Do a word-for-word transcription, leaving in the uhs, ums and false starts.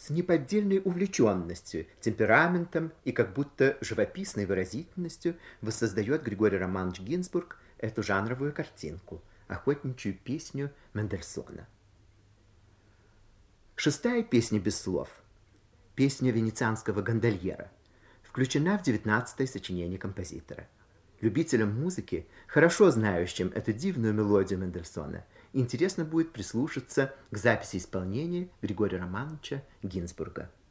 С неподдельной увлеченностью, темпераментом и как будто живописной выразительностью воссоздает Григорий Романович Гинзбург эту жанровую картинку, охотничью песню Мендельсона. Шестая песня без слов, песня венецианского гондольера, включена в девятнадцатое сочинение композитора. Любителям музыки, хорошо знающим эту дивную мелодию Мендельсона, интересно будет прислушаться к записи исполнения Григория Романовича Гинзбурга.